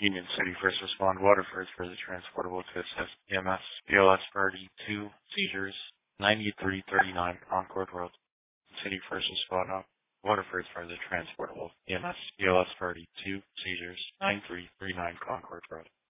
Union City First Respond Waterford for the transportable to assist EMS BLS Priority 2 seizures 9339 Concord Road. City First Respond Waterford for the transportable EMS BLS Priority 2 seizures 9339 Concord Road.